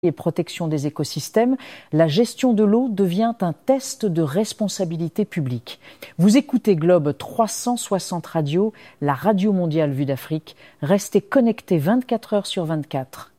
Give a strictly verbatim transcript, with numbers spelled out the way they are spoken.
et protection des écosystèmes, la gestion de l'eau devient un test de responsabilité publique. Vous écoutez Globe trois cent soixante Radio, la radio mondiale vue d'Afrique. Restez connectés vingt-quatre heures sur vingt-quatre.